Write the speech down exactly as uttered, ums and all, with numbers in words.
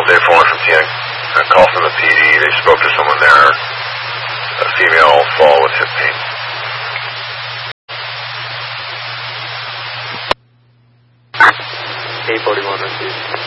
Dave Foley from T N. A call from the P D. They spoke to someone there. A female fall with hip pain. eight forty-one received.